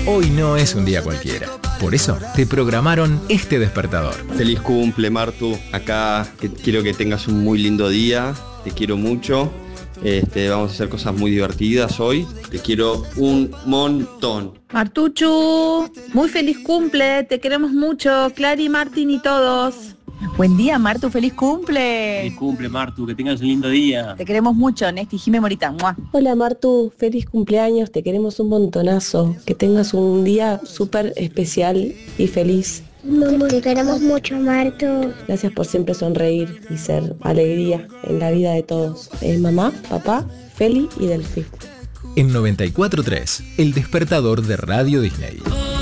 Hoy no es un día cualquiera. Por eso te programaron este despertador. Feliz cumple, Martu. Acá quiero que tengas un muy lindo día. Te quiero mucho. Vamos a hacer cosas muy divertidas hoy. Te quiero un montón. Martuchu, muy feliz cumple. Te queremos mucho. Clary, Martín y todos. Buen día, Martu, feliz cumple. Feliz cumple, Martu, que tengas un lindo día. Te queremos mucho, Nesti, Jime, Morita. ¡Mua! Hola Martu, feliz cumpleaños, te queremos un montonazo. Que tengas un día súper especial y feliz. Te queremos mucho, Martu. Gracias por siempre sonreír y ser alegría en la vida de todos. Mamá, papá, Feli y Delphi. En 94.3, el despertador de Radio Disney.